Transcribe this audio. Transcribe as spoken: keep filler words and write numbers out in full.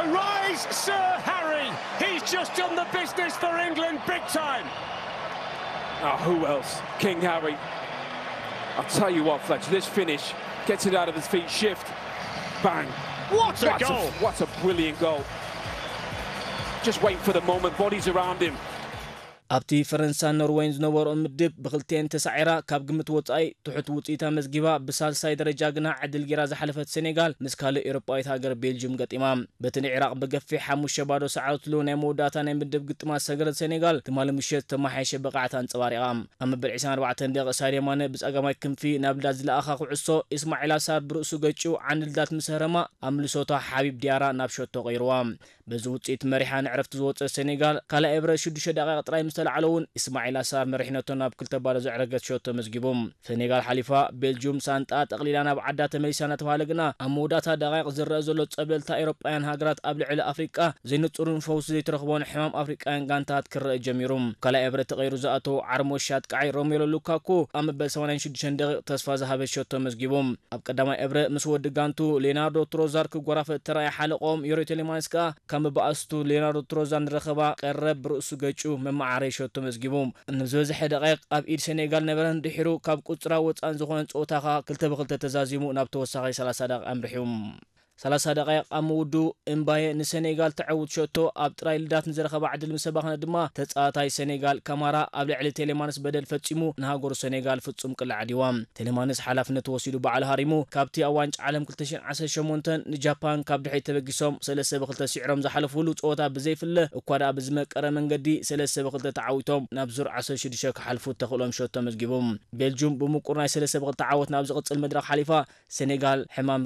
rise, Sir Harry. He's just done the business for England big time. Oh, who else? King Harry. I'll tell you what, Fletcher, this finish gets it out of his feet, shift, bang. What a what goal! A, what a brilliant goal. Just wait for the moment, bodies around him. ኣብቲ ፈረንሳይን ኖርዌይን ዝነበሩ ምድብ ብክልቴን ተሳዒራ ካብ ግምት ወጻኢ ትሑት ውጽኢታ መዝጊባ ብሳልሳይ ደረጃ ግና ዕድል ጌራ ዝሓለፈት ሴኔጋል ምስ ካልእ ኤውሮጳዊት ሃገር ቤልጅየም ገጢማ በቲ ንዒራቅ ብገፊሕ ሓሙሽተ ባዶ ሰዓት ሉ ናይ መወዳእታ ናይ ምድብ ግጥማት ሰገረት ሴኔጋል ትማሊ ምሸት ተማሓየሸ ብቕዓታ አንጸባሪቓ ኣብ መበል ዒስራን ኣርባዕተ ደቂቃ ሳድዮ ማነ ብጸጋማይ ክንፊ ናብ ዳዝ ዝለኣኻ ኩዕሶ ኢስማዒል ሳር ብርእሱ ገጪው ዓንድልዳት ምስ ህረማ ኣብ ምልሶታ ሓቢብ ዲያራ ናብ ሸቶ ቀይርዋ በዚ ውጽኢት መሪሓ ንዕረፍቲ ዝወፀ ሴኔጋል ካልእ ኤብረ ሽዱሽተ ደቂቃ ጥራይ ምስ ተላዕለውን ኢስማዒል ሳር መሪሕነቶ ናብ ክልተ ባዶ ዘዕረገት ሸቶ መዝጊቦም ሴኔጋል ሓሊፋ ቤልጅየም ሳንጣ ጠቕሊላ ናብ ዓዳ ተመሊሳ እናተባሃለ ግና ኣብ መወዳእታ ደቂቕ ዝረአ ዘሎ ጸብለልታ ኤውሮጳውያን ሃገራት ኣብ ልዕሊ ኣፍሪቃ ዘይንጹርን ፈውሲ ዘይተረኽቦን ሕማም ኣፍሪቃውያን ጋንታት ክረአ ጀሚሩ ካልእ ኤብረ ተቐይሩ ዝኣተው ዓርሞሻት ቃዓይ ሮሜሎ ሉካኩ ኣብ መበል ሰማንያ ሽዱሽተ ደቂቕ ተስፋ ዝሃበ ሸቶ መዝጊቦም ኣብ ቀዳማይ ኤብረ ምስ ወዲ ጋንቱ ሌናርዶ ትሮዛር ክጎራፈ ተራእያ ሓለቆም ዮሮ ቴሌማንስ ከዓ ከም በኣስቱ ሌናርዶ ትሮዛር ንረኸባ ቀረብ ብርእሱ ገጩ መማዓረይ ሸቶ መዝጊቦም ንዝበዝሐ ደቂቕ ኣብ ኢድ ሴኔጋል ነበረን ድሒሩ ካብ ቁጽራ ወጻን ዝኾነ ጾታኻ ክልተ ብክልተ ተዛዚሙ ናብ ተወሳኺ ሰላሳ ደቂቃ ኣምሪሑም ሰላሳ ደቂቃ ኣመውዱ እምባየ ንሴኔጋል ተዓውት ሸቶ ኣብ ጥራይ ልዳት ንዝረኸባ ዕድል ምሰባኽነ ድማ ተጻዋታይ ሴኔጋል ካማራ ኣብ ልዕሊ ቴሌማንስ በደል ፈጺሙ ንሃገሩ ሴኔጋል ፍጹም ቅልዕ ዓዲዋ ቴሌማንስ ሓላፍነት ወሲዱ በዓል ሃሪሙ ካብቲ ኣብ ዋንጫ ዓለም ክልተ ሽሕን ዓሰርተ ሸሞንተ ንጃፓን ካብ ድሕሪት ተበጊሶም ሰለስተ ብክልተ ሲዕሮም ዝሓለፍሉ ጾታ ብዘይፍለ እኳ ደኣ ብዝመቀረ መንገዲ ሰለስተ ብክልተ ተዓዊቶም ናብ ዙር ዓሰርተ ሽዱሽተ ክሓልፉ ተኽእሎም ሸቶ መዝጊቦም ቤልጅየም ብምቁር ናይ ሰለስተ ብክልተ ዓወት ናብ ዝቕጽል መድረኽ ሓሊፋ ሴኔጋል ሕማም